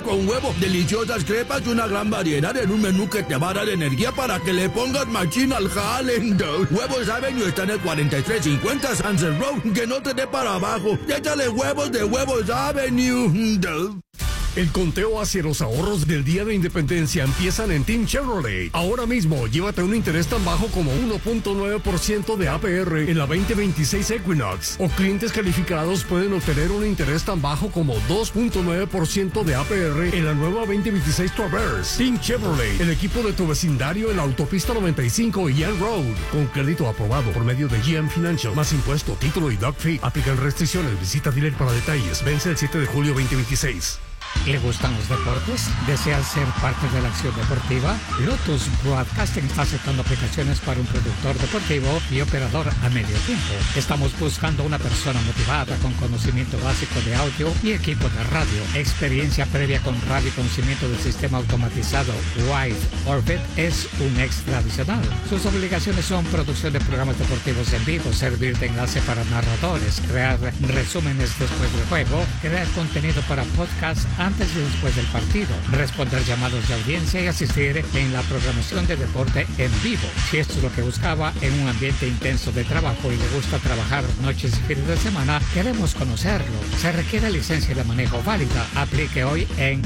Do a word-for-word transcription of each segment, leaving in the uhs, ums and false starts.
con huevo, deliciosas crepas y una gran variedad en un menú que te va a dar energía para que le pongas machín al jale. Huevos Avenue está en el cuarenta y tres cincuenta Sunset Road, que no te dé para abajo. Échale huevos de Huevos Avenue. El conteo hacia los ahorros del Día de Independencia empiezan en Team Chevrolet. Ahora mismo, llévate un interés tan bajo como uno punto nueve por ciento de A P R en la veinte veintiséis Equinox. O clientes calificados pueden obtener un interés tan bajo como dos punto nueve por ciento de A P R en la nueva veinte veintiséis Traverse. Team Chevrolet, el equipo de tu vecindario en la autopista noventa y cinco y Young Road. Con crédito aprobado por medio de G M Financial. Más impuesto, título y doc fee. Aplican restricciones. Visita dealer para detalles. Vence el siete de julio veinte veintiséis. ¿Le gustan los deportes? ¿Desea ser parte de la acción deportiva? Lotus Broadcasting está aceptando aplicaciones para un productor deportivo y operador a medio tiempo. Estamos buscando una persona motivada con conocimiento básico de audio y equipo de radio. Experiencia previa con radio y conocimiento del sistema automatizado Wide Orbit es un extra adicional. Sus obligaciones son producción de programas deportivos en vivo, servir de enlace para narradores, crear resúmenes después del juego, crear contenido para podcasts antes y después del partido, responder llamados de audiencia y asistir en la programación de deporte en vivo. Si esto es lo que buscaba en un ambiente intenso de trabajo y le gusta trabajar noches y fines de semana, queremos conocerlo. Se requiere licencia de manejo válida. Aplique hoy en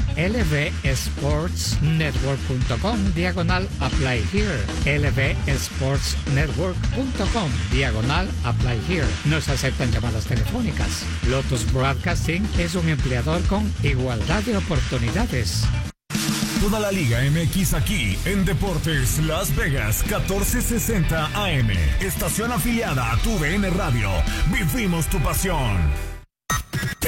lvsportsnetwork.com diagonal apply here. lvsportsnetwork.com diagonal apply here. No se aceptan llamadas telefónicas. Lotus Broadcasting es un empleador con igualdad de oportunidades. Toda la Liga M X aquí en Deportes Las Vegas catorce sesenta A M. Estación afiliada a tu D N Radio. Vivimos tu pasión. A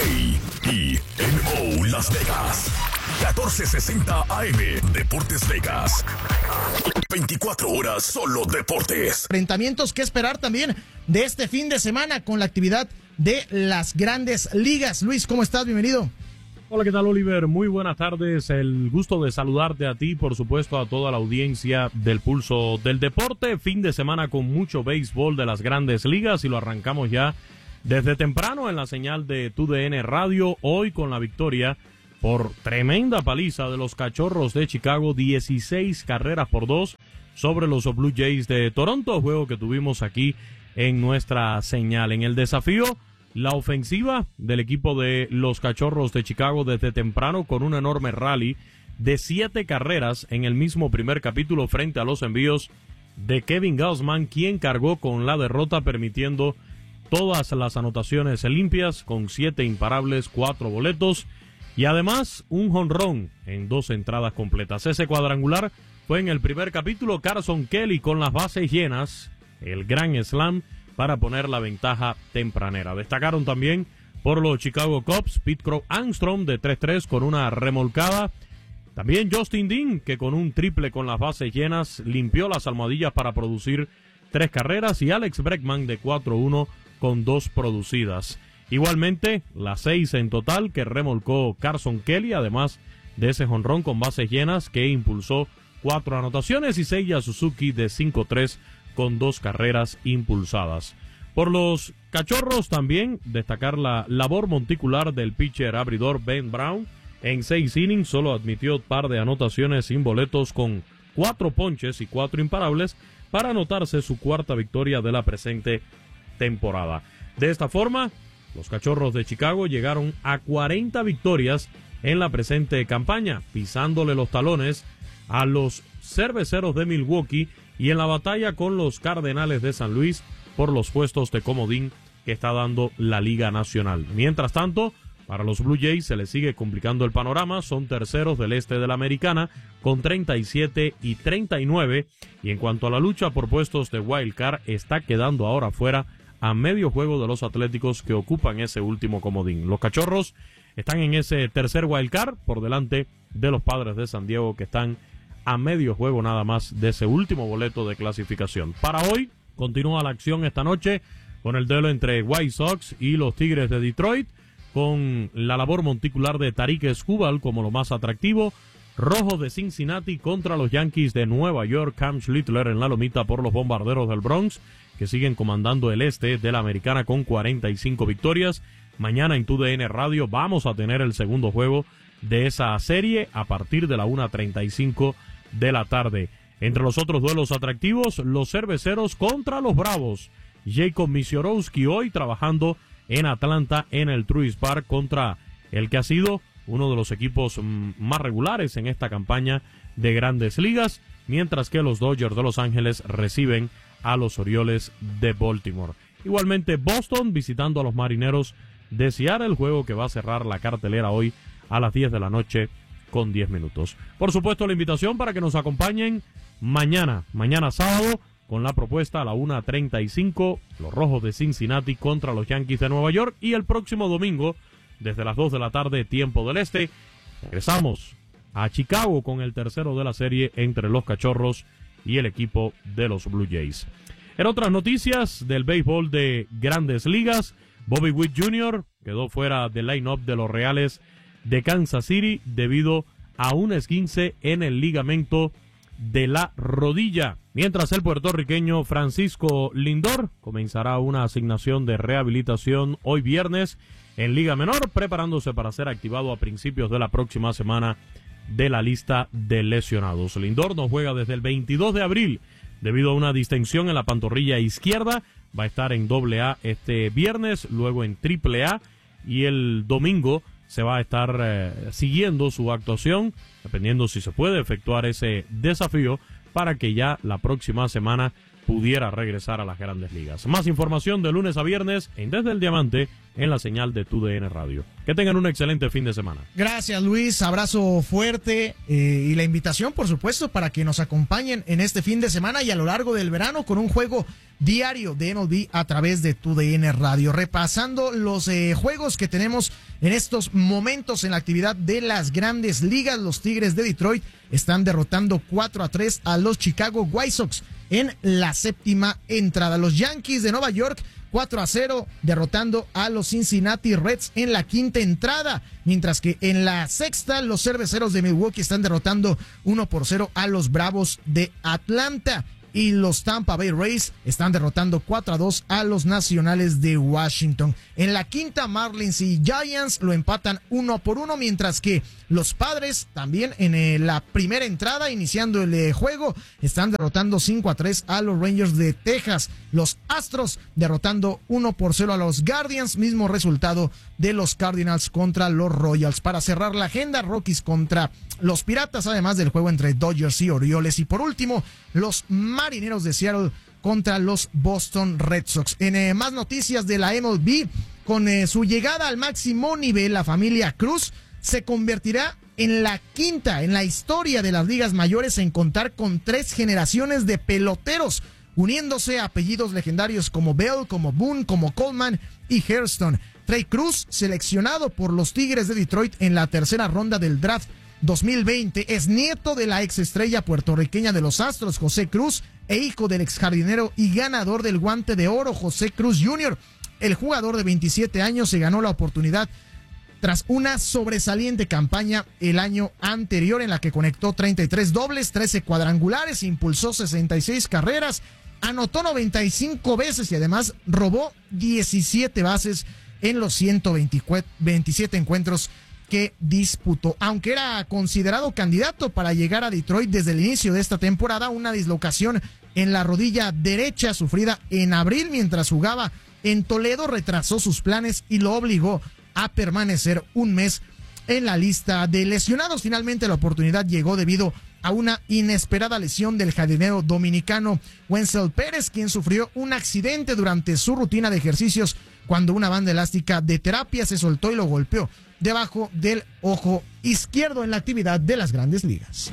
E N O Las Vegas. catorce sesenta A M. Deportes Vegas. veinticuatro horas solo deportes. Enfrentamientos que esperar también de este fin de semana con la actividad de las grandes ligas. Luis, ¿cómo estás? Bienvenido. Hola, ¿qué tal, Oliver? Muy buenas tardes. El gusto de saludarte a ti, por supuesto, a toda la audiencia del Pulso del Deporte. Fin de semana con mucho béisbol de las grandes ligas y lo arrancamos ya desde temprano en la señal de tu D N Radio. Hoy con la victoria por tremenda paliza de los Cachorros de Chicago, dieciséis carreras por dos sobre los Blue Jays de Toronto, juego que tuvimos aquí en nuestra señal. En el desafío, la ofensiva del equipo de los Cachorros de Chicago desde temprano con un enorme rally de siete carreras en el mismo primer capítulo frente a los envíos de Kevin Gausman, quien cargó con la derrota permitiendo todas las anotaciones limpias con siete imparables, cuatro boletos y además un jonrón en dos entradas completas. Ese cuadrangular fue en el primer capítulo. Carson Kelly con las bases llenas, el gran slam para poner la ventaja tempranera. Destacaron también por los Chicago Cubs Pete Crow Armstrong de tres tres con una remolcada. También Justin Dean, que con un triple con las bases llenas limpió las almohadillas para producir tres carreras, y Alex Bregman de cuatro uno con dos producidas. Igualmente, las seis en total que remolcó Carson Kelly, además de ese jonrón con bases llenas que impulsó cuatro anotaciones, y Seiya Suzuki de cinco tres con dos carreras impulsadas. Por los Cachorros también destacar la labor monticular del pitcher abridor Ben Brown. En seis innings solo admitió par de anotaciones sin boletos con cuatro ponches y cuatro imparables para anotarse su cuarta victoria de la presente temporada. De esta forma, los Cachorros de Chicago llegaron a cuarenta victorias en la presente campaña, pisándole los talones a los Cerveceros de Milwaukee y en la batalla con los Cardenales de San Luis por los puestos de comodín que está dando la Liga Nacional. Mientras tanto, para los Blue Jays se les sigue complicando el panorama. Son terceros del este de la Americana con treinta y siete y treinta y nueve, y en cuanto a la lucha por puestos de Wild Card, está quedando ahora fuera a medio juego de los Atléticos, que ocupan ese último comodín. Los Cachorros están en ese tercer Wild Card por delante de los Padres de San Diego, que están a medio juego nada más de ese último boleto de clasificación. Para hoy continúa la acción esta noche con el duelo entre White Sox y los Tigres de Detroit, con la labor monticular de Tarik Skubal como lo más atractivo. Rojos de Cincinnati contra los Yankees de Nueva York, Cam Schlittler en la lomita por los Bombarderos del Bronx, que siguen comandando el este de la Americana con cuarenta y cinco victorias. Mañana en tu D N Radio vamos a tener el segundo juego de esa serie a partir de la una treinta y cinco de la tarde. Entre los otros duelos atractivos, los cerveceros contra los Bravos. Jacob Misiorowski hoy trabajando en Atlanta en el Truist Park contra el que ha sido uno de los equipos más regulares en esta campaña de Grandes Ligas, mientras que los Dodgers de Los Ángeles reciben a los Orioles de Baltimore. Igualmente Boston visitando a los Marineros de Seattle, el juego que va a cerrar la cartelera hoy a las diez de la noche con diez minutos. Por supuesto, la invitación para que nos acompañen mañana, mañana sábado, con la propuesta a la una treinta y cinco, los Rojos de Cincinnati contra los Yankees de Nueva York, y el próximo domingo, desde las dos de la tarde, tiempo del este, regresamos a Chicago con el tercero de la serie entre los Cachorros y el equipo de los Blue Jays. En otras noticias del béisbol de Grandes Ligas, Bobby Witt junior quedó fuera del line-up de los Reales de Kansas City debido a un esguince en el ligamento de la rodilla, mientras el puertorriqueño Francisco Lindor comenzará una asignación de rehabilitación hoy viernes en Liga Menor, preparándose para ser activado a principios de la próxima semana de la lista de lesionados. Lindor no juega desde el veintidós de abril debido a una distensión en la pantorrilla izquierda. Va a estar en doble A este viernes, luego en triple A, y el domingo se va a estar eh, siguiendo su actuación, dependiendo si se puede efectuar ese desafío para que ya la próxima semana pudiera regresar a las Grandes Ligas. Más información de lunes a viernes en Desde el Diamante en la señal de Tu D N Radio. Que tengan un excelente fin de semana. Gracias, Luis, abrazo fuerte eh, y la invitación, por supuesto, para que nos acompañen en este fin de semana y a lo largo del verano con un juego diario de M L B a través de Tu D N Radio, repasando los eh, juegos que tenemos en estos momentos en la actividad de las Grandes Ligas. Los Tigres de Detroit están derrotando cuatro a tres a los Chicago White Sox en la séptima entrada. Los Yankees de Nueva York cuatro a cero derrotando a los Cincinnati Reds en la quinta entrada, mientras que en la sexta los Cerveceros de Milwaukee están derrotando uno por cero a los Bravos de Atlanta. Y los Tampa Bay Rays están derrotando cuatro a dos a los Nacionales de Washington. En la quinta, Marlins y Giants lo empatan uno por uno, mientras que los Padres también en eh, la primera entrada, iniciando el eh, juego, están derrotando cinco a tres a los Rangers de Texas. Los Astros derrotando uno por cero a los Guardians, mismo resultado de los Cardinals contra los Royals. Para cerrar la agenda, Rockies contra los Piratas, además del juego entre Dodgers y Orioles. Y por último, los Marineros de Seattle contra los Boston Red Sox. En eh, más noticias de la M L B, con eh, su llegada al máximo nivel, la familia Cruz se convertirá en la quinta en la historia de las ligas mayores en contar con tres generaciones de peloteros, uniéndose a apellidos legendarios como Bell, como Boone, como Coleman y Hairston. Trey Cruz, seleccionado por los Tigres de Detroit en la tercera ronda del draft dos mil veinte, es nieto de la ex estrella puertorriqueña de los Astros, José Cruz, e hijo del ex jardinero y ganador del Guante de Oro, José Cruz junior El jugador de veintisiete años se ganó la oportunidad tras una sobresaliente campaña el año anterior en la que conectó treinta y tres dobles, trece cuadrangulares, impulsó sesenta y seis carreras, anotó noventa y cinco veces y además robó diecisiete bases en los ciento veintisiete encuentros que disputó. Aunque era considerado candidato para llegar a Detroit desde el inicio de esta temporada, una dislocación en la rodilla derecha sufrida en abril mientras jugaba en Toledo retrasó sus planes y lo obligó a permanecer un mes en la lista de lesionados. Finalmente la oportunidad llegó debido a una inesperada lesión del jardinero dominicano Wenzel Pérez, quien sufrió un accidente durante su rutina de ejercicios cuando una banda elástica de terapia se soltó y lo golpeó debajo del ojo izquierdo en la actividad de las Grandes Ligas.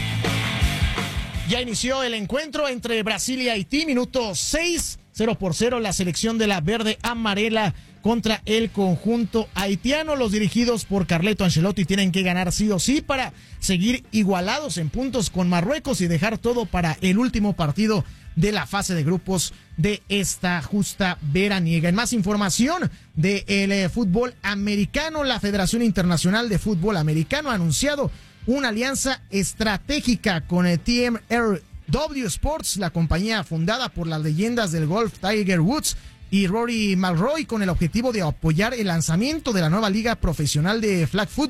Ya inició el encuentro entre Brasil y Haití, minuto seis, cero por cero la selección de la verde amarela contra el conjunto haitiano. Los dirigidos por Carleto Ancelotti tienen que ganar sí o sí para seguir igualados en puntos con Marruecos y dejar todo para el último partido de la fase de grupos de esta justa veraniega. En más información del eh, fútbol americano, la Federación Internacional de Fútbol Americano ha anunciado una alianza estratégica con el T M R W Sports, la compañía fundada por las leyendas del golf Tiger Woods y Rory McIlroy, con el objetivo de apoyar el lanzamiento de la nueva liga profesional de flag football.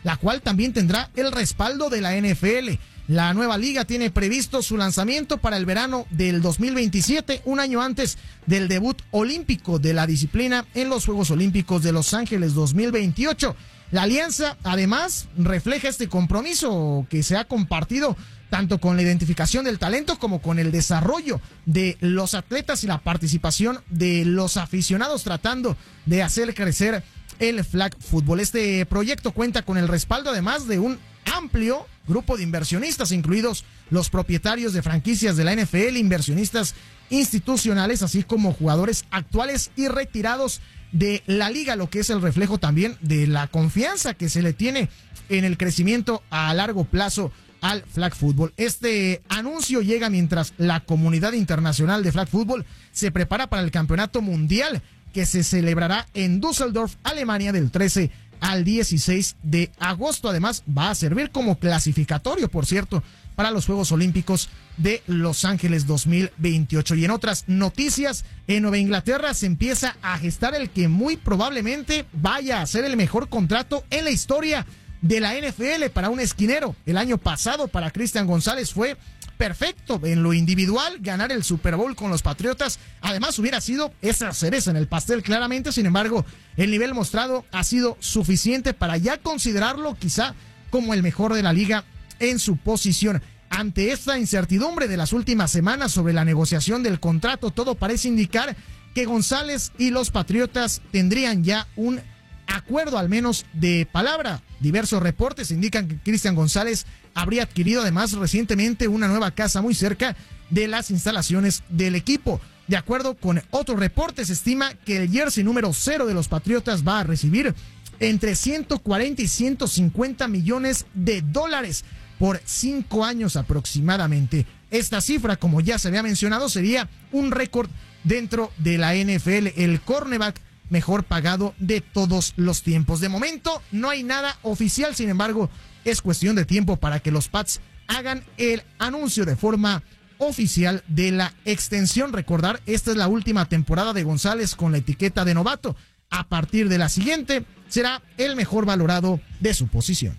la cual también tendrá el respaldo de la N F L. La nueva liga tiene previsto su lanzamiento para el verano del dos mil veintisiete, un año antes del debut olímpico de la disciplina en los Juegos Olímpicos de Los Ángeles dos mil veintiocho. La alianza, además, refleja este compromiso que se ha compartido tanto con la identificación del talento como con el desarrollo de los atletas y la participación de los aficionados tratando de hacer crecer el flag football. Este proyecto cuenta con el respaldo además de un amplio grupo de inversionistas, incluidos los propietarios de franquicias de la N F L, inversionistas institucionales, así como jugadores actuales y retirados de la liga, lo que es el reflejo también de la confianza que se le tiene en el crecimiento a largo plazo al flag football. Este anuncio llega mientras la comunidad internacional de flag football se prepara para el campeonato mundial que se celebrará en Düsseldorf, Alemania, del trece al dieciséis de agosto. Además, va a servir como clasificatorio, por cierto, para los Juegos Olímpicos de Los Ángeles dos mil veintiocho. Y en otras noticias, en Nueva Inglaterra se empieza a gestar el que muy probablemente vaya a ser el mejor contrato en la historia de la N F L para un esquinero. El año pasado para Christian González fue perfecto en lo individual, ganar el Super Bowl con los Patriotas. Además hubiera sido esa cereza en el pastel claramente, sin embargo el nivel mostrado ha sido suficiente para ya considerarlo quizá como el mejor de la liga en su posición. Ante esta incertidumbre de las últimas semanas sobre la negociación del contrato, todo parece indicar que González y los Patriotas tendrían ya un acuerdo al menos de palabra. Diversos reportes indican que Christian González habría adquirido además recientemente una nueva casa muy cerca de las instalaciones del equipo. De acuerdo con otros reportes, se estima que el jersey número cero de los Patriotas va a recibir entre ciento cuarenta y ciento cincuenta millones de dólares por cinco años aproximadamente. Esta cifra, como ya se había mencionado, sería un récord dentro de la N F L. El cornerback mejor pagado de todos los tiempos. De momento no hay nada oficial, sin embargo es cuestión de tiempo para que los Pats hagan el anuncio de forma oficial de la extensión. Recordar, esta es la última temporada de González con la etiqueta de novato. A partir de la siguiente será el mejor valorado de su posición.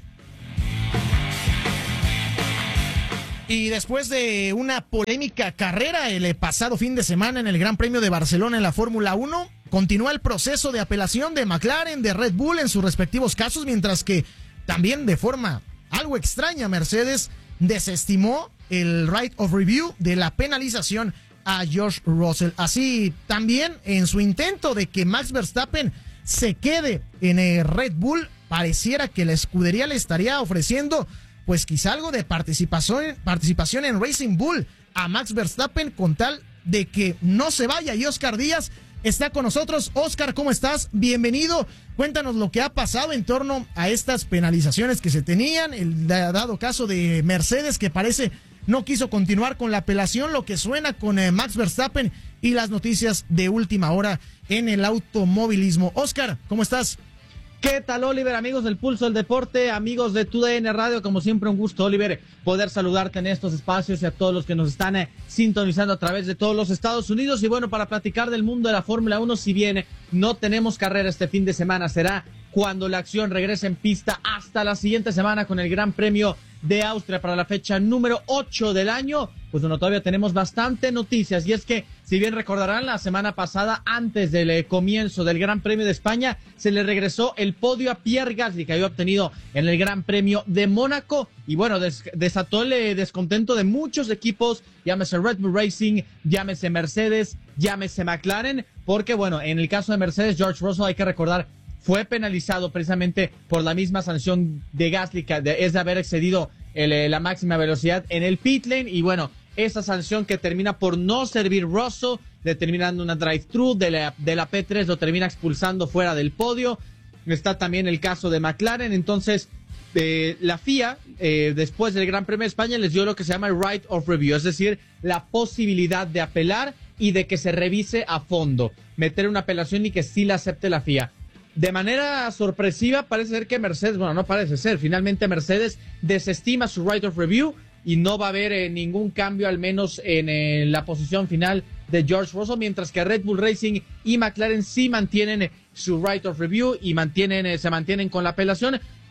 Y después de una polémica carrera el pasado fin de semana en el Gran Premio de Barcelona en la Fórmula uno, continúa el proceso de apelación de McLaren, de Red Bull en sus respectivos casos, mientras que también de forma algo extraña Mercedes desestimó el right of review de la penalización a George Russell. Así también en su intento de que Max Verstappen se quede en el Red Bull, pareciera que la escudería le estaría ofreciendo pues quizá algo de participación, participación en Racing Bull a Max Verstappen con tal de que no se vaya. Y Oscar Díaz está con nosotros. Oscar, ¿cómo estás? Bienvenido. Cuéntanos lo que ha pasado en torno a estas penalizaciones que se tenían, el dado caso de Mercedes que parece no quiso continuar con la apelación, lo que suena con eh, Max Verstappen y las noticias de última hora en el automovilismo. Oscar, ¿cómo estás? ¿Qué tal, Oliver? Amigos del Pulso del Deporte, amigos de Tu D N Radio, como siempre un gusto, Oliver, poder saludarte en estos espacios y a todos los que nos están eh, sintonizando a través de todos los Estados Unidos. Y bueno, para platicar del mundo de la Fórmula uno, si bien no tenemos carrera este fin de semana, será cuando la acción regrese en pista hasta la siguiente semana con el Gran Premio de Austria para la fecha número ocho del año. Pues bueno, todavía tenemos bastante noticias, y es que, si bien recordarán, la semana pasada, antes del eh, comienzo del Gran Premio de España, se le regresó el podio a Pierre Gasly, que había obtenido en el Gran Premio de Mónaco, y bueno, des desató el eh, descontento de muchos equipos, llámese Red Bull Racing, llámese Mercedes, llámese McLaren, porque bueno, en el caso de Mercedes, George Russell, hay que recordar, fue penalizado precisamente por la misma sanción de Gasly, que es de haber excedido el, eh, la máxima velocidad en el pit lane, y bueno, esa sanción que termina por no servir Russell, determinando una drive-thru de la, de la P tres, lo termina expulsando fuera del podio. Está también el caso de McLaren. Entonces, eh, la F I A, eh, después del Gran Premio de España, les dio lo que se llama el right of review, es decir, la posibilidad de apelar y de que se revise a fondo, meter una apelación y que sí la acepte la F I A. De manera sorpresiva, parece ser que Mercedes, bueno, no parece ser, finalmente Mercedes desestima su right of review y no va a haber eh, ningún cambio, al menos en eh, la posición final de George Russell, mientras que Red Bull Racing y McLaren sí mantienen eh, su right of review y mantienen, eh, se mantienen con la apelación.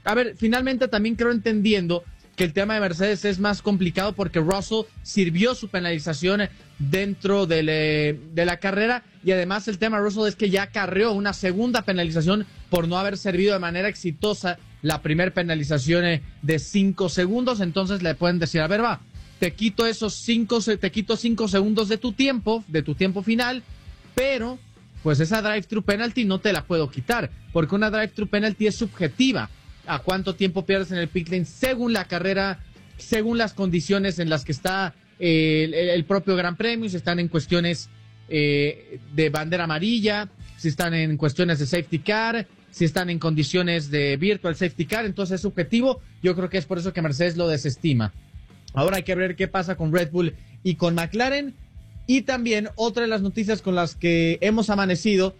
a ver, finalmente también creo entendiendo que el tema de Mercedes es más complicado porque Russell sirvió su penalización dentro de, le, de la carrera, y además el tema de Russell es que ya acarreó una segunda penalización por no haber servido de manera exitosa la primera penalización de cinco segundos. Entonces le pueden decir, a ver, va, te quito esos cinco, te quito cinco segundos de tu tiempo, de tu tiempo final, pero pues esa drive-thru penalty no te la puedo quitar, porque una drive-thru penalty es subjetiva. A cuánto tiempo pierdes en el pit lane según la carrera, según las condiciones en las que está eh, el, el propio Gran Premio, si están en cuestiones eh, de bandera amarilla, si están en cuestiones de safety car, si están en condiciones de virtual safety car, entonces es subjetivo. Yo creo que es por eso que Mercedes lo desestima. Ahora hay que ver qué pasa con Red Bull y con McLaren. Y también otra de las noticias con las que hemos amanecido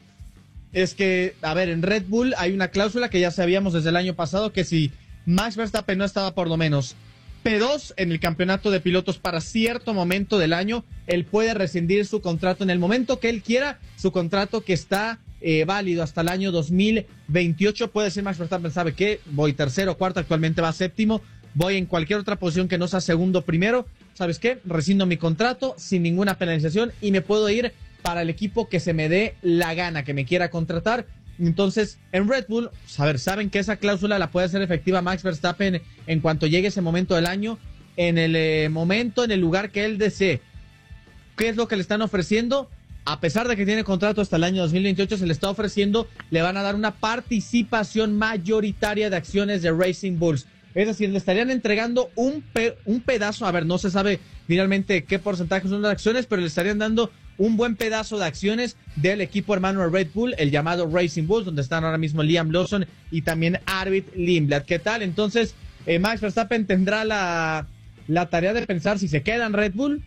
es que, a ver, en Red Bull hay una cláusula que ya sabíamos desde el año pasado, que si Max Verstappen no estaba por lo menos P dos en el campeonato de pilotos para cierto momento del año, él puede rescindir su contrato en el momento que él quiera, su contrato que está eh, válido hasta el año dos mil veintiocho. Puede decir Max Verstappen, ¿sabe qué? Voy tercero, cuarto, actualmente va séptimo, voy en cualquier otra posición que no sea segundo, primero, ¿sabes qué? Rescindo mi contrato sin ninguna penalización y me puedo ir para el equipo que se me dé la gana, que me quiera contratar. Entonces, en Red Bull, a ver, saben que esa cláusula la puede hacer efectiva Max Verstappen en cuanto llegue ese momento del año, en el eh, momento, en el lugar que él desee. ¿Qué es lo que le están ofreciendo? A pesar de que tiene contrato hasta el año dos mil veintiocho, se le está ofreciendo, le van a dar una participación mayoritaria de acciones de Racing Bulls. Es decir, le estarían entregando un, pe- un pedazo, a ver, no se sabe finalmente qué porcentaje son las acciones, pero le estarían dando un buen pedazo de acciones del equipo hermano de Red Bull, el llamado Racing Bulls, donde están ahora mismo Liam Lawson y también Arvid Lindblad. ¿Qué tal? Entonces, eh, Max Verstappen tendrá la, la tarea de pensar si se queda en Red Bull,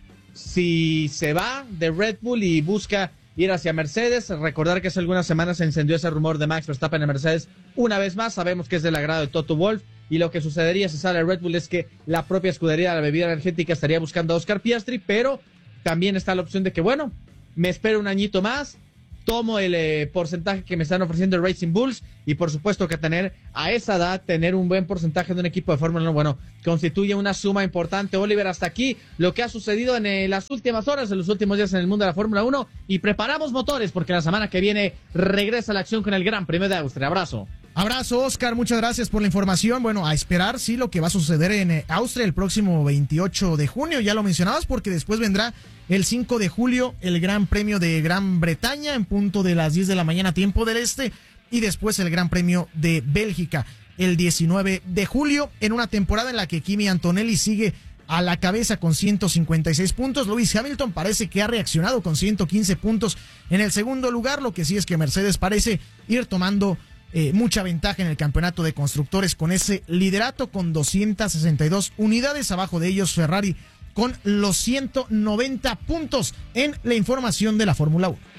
si se va de Red Bull y busca ir hacia Mercedes. Recordar que hace algunas semanas se encendió ese rumor de Max Verstappen en Mercedes. Una vez más, sabemos que es del agrado de Toto Wolff, y lo que sucedería si sale Red Bull es que la propia escudería de la bebida energética estaría buscando a Oscar Piastri, pero también está la opción de que, bueno, me espero un añito más, tomo el eh, porcentaje que me están ofreciendo el Racing Bulls, y por supuesto que tener a esa edad, tener un buen porcentaje de un equipo de Fórmula uno, bueno, constituye una suma importante. Oliver, hasta aquí lo que ha sucedido en eh, las últimas horas, en los últimos días en el mundo de la Fórmula uno, y preparamos motores porque la semana que viene regresa la acción con el Gran Premio de Austria. Abrazo. Abrazo, Oscar, muchas gracias por la información. Bueno, a esperar, sí, lo que va a suceder en eh, Austria el próximo veintiocho de junio, ya lo mencionabas, porque después vendrá el cinco de julio el Gran Premio de Gran Bretaña en punto de las diez de la mañana, tiempo del este, y después el Gran Premio de Bélgica el diecinueve de julio, en una temporada en la que Kimi Antonelli sigue a la cabeza con ciento cincuenta y seis puntos. Lewis Hamilton parece que ha reaccionado con ciento quince puntos en el segundo lugar. Lo que sí es que Mercedes parece ir tomando Eh, mucha ventaja en el campeonato de constructores con ese liderato con doscientas sesenta y dos unidades. Abajo de ellos Ferrari con los ciento noventa puntos en la información de la Fórmula uno.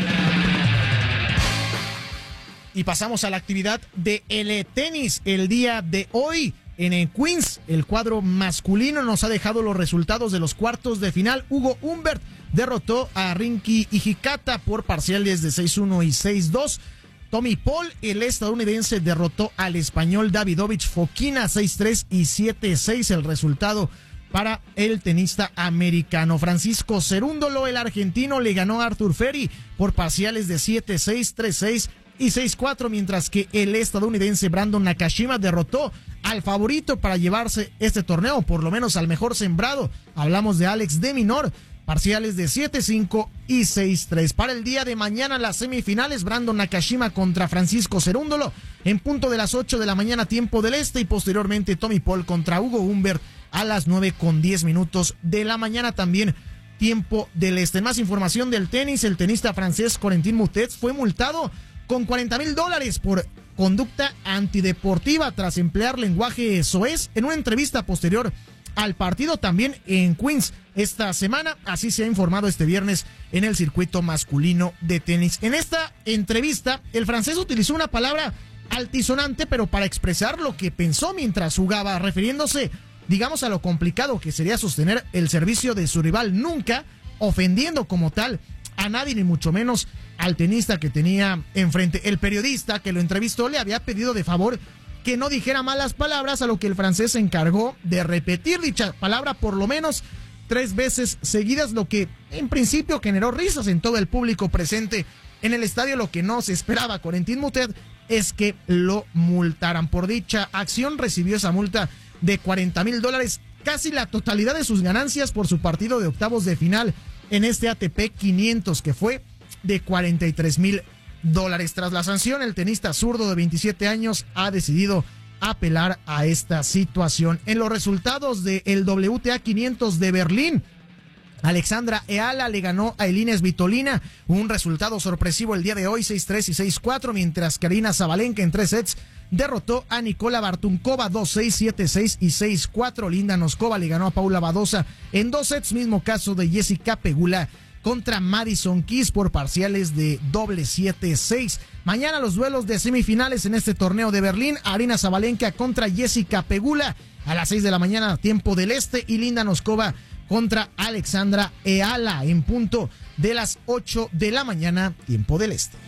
Y pasamos a la actividad de el tenis el día de hoy. En el Queens, el cuadro masculino nos ha dejado los resultados de los cuartos de final. Hugo Humbert derrotó a Rinky Hijikata por parciales de seis uno y seis dos. Tommy Paul, el estadounidense, derrotó al español Davidovich Fokina seis tres y siete seis, el resultado para el tenista americano. Francisco Cerúndolo, el argentino, le ganó a Arthur Ferry por parciales de siete seis, tres seis y seis cuatro, mientras que el estadounidense Brandon Nakashima derrotó al favorito para llevarse este torneo, por lo menos al mejor sembrado. Hablamos de Alex de Minaur, parciales de siete cinco y seis tres. Para el día de mañana, las semifinales, Brandon Nakashima contra Francisco Cerúndolo en punto de las ocho de la mañana, tiempo del este, y posteriormente Tommy Paul contra Hugo Humbert a las nueve con diez minutos de la mañana, también tiempo del este. Más información del tenis, el tenista francés Corentin Moutet fue multado con cuarenta mil dólares por conducta antideportiva tras emplear lenguaje soez en una entrevista posterior al partido, también en Queens esta semana. Así se ha informado este viernes en el circuito masculino de tenis. En esta entrevista, el francés utilizó una palabra altisonante, pero para expresar lo que pensó mientras jugaba, refiriéndose, digamos, a lo complicado que sería sostener el servicio de su rival, nunca ofendiendo como tal a nadie, ni mucho menos al tenista que tenía enfrente. El periodista que lo entrevistó le había pedido de favor que no dijera malas palabras, a lo que el francés se encargó de repetir dicha palabra por lo menos tres veces seguidas, lo que en principio generó risas en todo el público presente en el estadio. Lo que no se esperaba Corentin Moutet es que lo multaran. Por dicha acción recibió esa multa de cuarenta mil dólares, casi la totalidad de sus ganancias por su partido de octavos de final en este A T P quinientos, que fue de cuarenta y tres mil dólares. Tras la sanción, el tenista zurdo de veintisiete años ha decidido apelar a esta situación. En los resultados del W T A quinientos de Berlín, Alexandra Eala le ganó a Elina Svitolina, un resultado sorpresivo el día de hoy, seis tres y seis cuatro, mientras que Aryna Sabalenka en tres sets derrotó a Nikola Bartunkova dos seis, siete seis y seis cuatro. Linda Noskova le ganó a Paula Badosa en dos sets, mismo caso de Jessica Pegula contra Madison Keys por parciales de doble siete seis. Mañana los duelos de semifinales en este torneo de Berlín: Aryna Sabalenka contra Jessica Pegula a las seis de la mañana, tiempo del este, y Linda Noskova contra Alexandra Eala en punto de las ocho de la mañana, tiempo del este.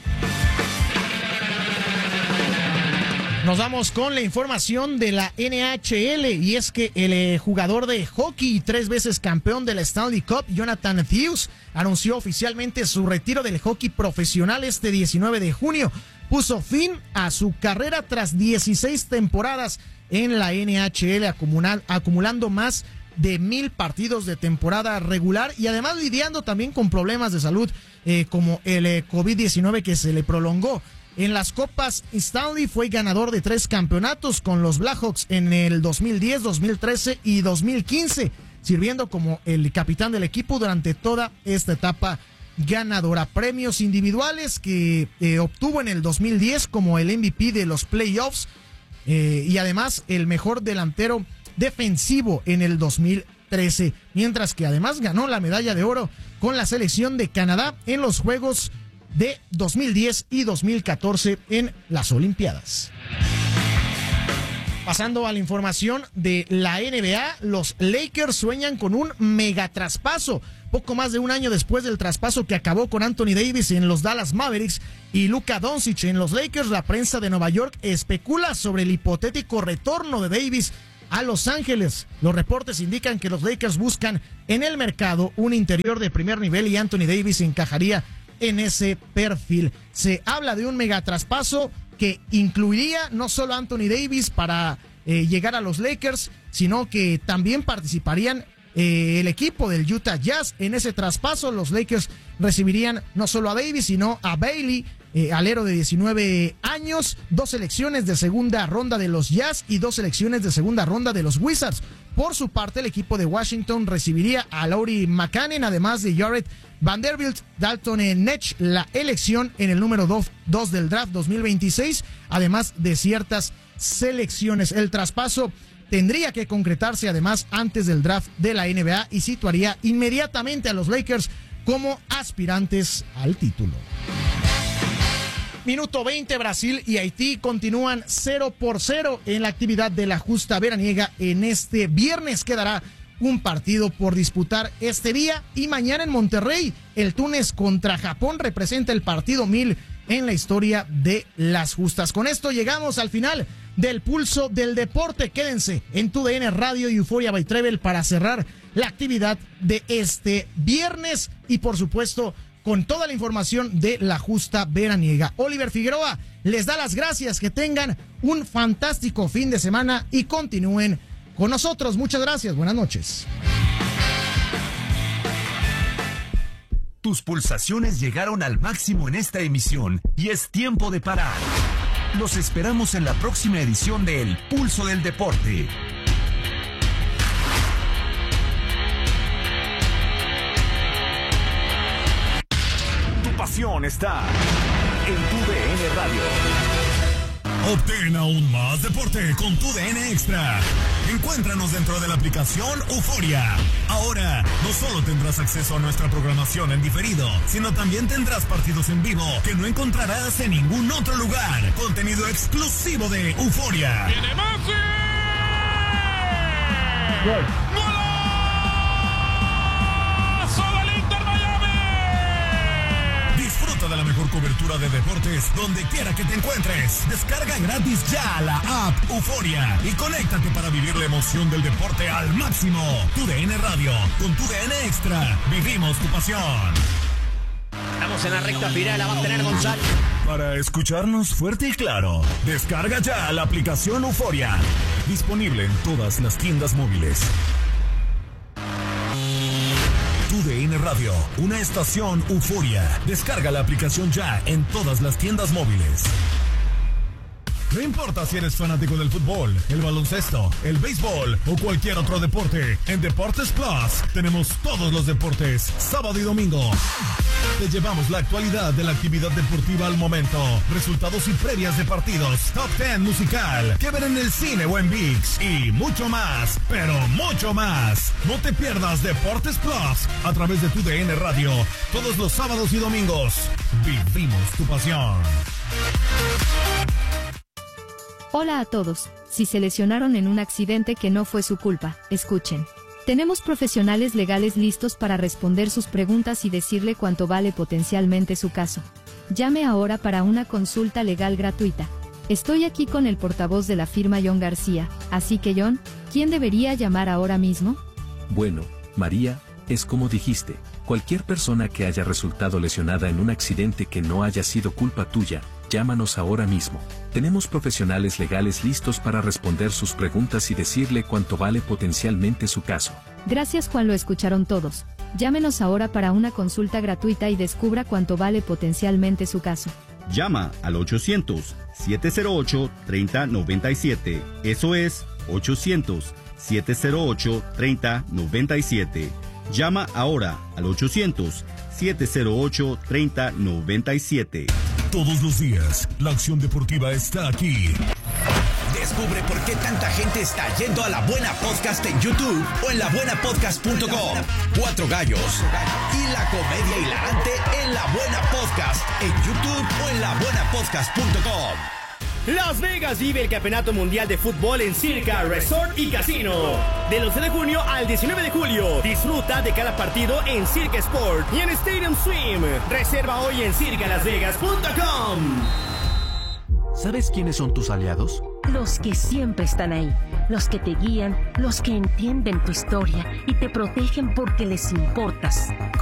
Nos vamos con la información de la N H L, y es que el eh, jugador de hockey, tres veces campeón de la Stanley Cup, Jonathan Hughes, anunció oficialmente su retiro del hockey profesional este diecinueve de junio. Puso fin a su carrera tras dieciséis temporadas en la N H L, acumular, acumulando más de mil partidos de temporada regular y además lidiando también con problemas de salud eh, como el eh, COVID diecinueve que se le prolongó. En las Copas Stanley fue ganador de tres campeonatos con los Blackhawks en el dos mil diez, dos mil trece y dos mil quince, sirviendo como el capitán del equipo durante toda esta etapa ganadora. Premios individuales que eh, obtuvo en el dos mil diez como el M V P de los playoffs eh, y además el mejor delantero defensivo en el dos mil trece, mientras que además ganó la medalla de oro con la selección de Canadá en los Juegos de dos mil diez y dos mil catorce en las Olimpiadas. Pasando a la información de la N B A, los Lakers sueñan con un mega traspaso. Poco más de un año después del traspaso que acabó con Anthony Davis en los Dallas Mavericks y Luka Doncic en los Lakers, la prensa de Nueva York especula sobre el hipotético retorno de Davis a Los Ángeles. Los reportes indican que los Lakers buscan en el mercado un interior de primer nivel y Anthony Davis encajaría en ese perfil. Se habla de un mega traspaso que incluiría no solo a Anthony Davis para eh, llegar a los Lakers, sino que también participarían eh, el equipo del Utah Jazz. En ese traspaso los Lakers recibirían no solo a Davis, sino a Bailey, eh, alero de diecinueve años, dos selecciones de segunda ronda de los Jazz y dos selecciones de segunda ronda de los Wizards. Por su parte, el equipo de Washington recibiría a Lauri Markkanen, además de Jared Vanderbilt, Dalton Netsch, la elección en el número dos del draft dos mil veintiséis, además de ciertas selecciones. El traspaso tendría que concretarse además antes del draft de la N B A y situaría inmediatamente a los Lakers como aspirantes al título. Minuto veinte, Brasil y Haití continúan cero por cero en la actividad de la justa veraniega. En este viernes quedará un partido por disputar este día y mañana en Monterrey el Túnez contra Japón representa el partido mil en la historia de las justas. Con esto llegamos al final del Pulso del Deporte. Quédense en tu D N Radio y Euphoria by Trevel para cerrar la actividad de este viernes y por supuesto con toda la información de la justa veraniega. Oliver Figueroa les da las gracias, que tengan un fantástico fin de semana y continúen con nosotros. Muchas gracias, buenas noches. Tus pulsaciones llegaron al máximo en esta emisión y es tiempo de parar. Los esperamos en la próxima edición de El Pulso del Deporte. Tu pasión está en tu D N Radio. Obtén aún más deporte con tu D N Extra. Encuéntranos dentro de la aplicación Euphoria. Ahora, no solo tendrás acceso a nuestra programación en diferido, sino también tendrás partidos en vivo que no encontrarás en ningún otro lugar. Contenido exclusivo de Euphoria. ¡Viene Messi! ¡Gol! ¡Golazo del Inter Miami! Disfruta de la mejor cobertura cobertura de deportes donde quiera que te encuentres. Descarga gratis ya la app Euforia y conéctate para vivir la emoción del deporte al máximo. Tu D N Radio, con Tu D N Extra, vivimos tu pasión. Estamos en la recta final, la va a tener González. Para escucharnos fuerte y claro, descarga ya la aplicación Euforia. Disponible en todas las tiendas móviles. Tu D N Radio, una estación Euforia. Descarga la aplicación ya en todas las tiendas móviles. No importa si eres fanático del fútbol, el baloncesto, el béisbol o cualquier otro deporte, en Deportes Plus tenemos todos los deportes, sábado y domingo. Te llevamos la actualidad de la actividad deportiva al momento, resultados y previas de partidos, top diez musical, que ver en el cine o en ViX y mucho más, pero mucho más. No te pierdas Deportes Plus a través de Tu D N Radio, todos los sábados y domingos. Vivimos tu pasión. Hola a todos, si se lesionaron en un accidente que no fue su culpa, escuchen. Tenemos profesionales legales listos para responder sus preguntas y decirle cuánto vale potencialmente su caso. Llame ahora para una consulta legal gratuita. Estoy aquí con el portavoz de la firma John García, así que John, ¿quién debería llamar ahora mismo? Bueno, María, es como dijiste, cualquier persona que haya resultado lesionada en un accidente que no haya sido culpa tuya, llámanos ahora mismo. Tenemos profesionales legales listos para responder sus preguntas y decirle cuánto vale potencialmente su caso. Gracias Juan, lo escucharon todos. Llámenos ahora para una consulta gratuita y descubra cuánto vale potencialmente su caso. Llama al ochocientos, siete cero ocho, tres cero nueve siete. Eso es ochocientos, siete cero ocho, tres cero nueve siete. Llama ahora al ochocientos, siete cero ocho, tres cero nueve siete. Todos los días, la acción deportiva está aquí. Descubre por qué tanta gente está yendo a La Buena Podcast en YouTube o en la buena podcast punto com. Cuatro gallos y la comedia hilarante en La Buena Podcast en YouTube o en la buena podcast punto com. Las Vegas vive el Campeonato Mundial de Fútbol en Circa Resort y Casino. Del once de junio al diecinueve de julio. Disfruta de cada partido en Circa Sport y en Stadium Swim. Reserva hoy en circa las vegas punto com. ¿Sabes quiénes son tus aliados? Los que siempre están ahí, los que te guían, los que entienden tu historia y te protegen porque les importas.